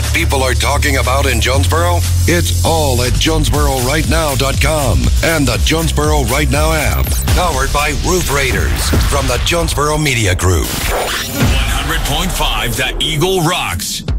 people are talking about in Jonesboro? It's all at JonesboroRightNow.com and the Jonesboro Right Now app. Powered by Roof Raiders from the Jonesboro Media Group. 100.5 The Eagle rocks.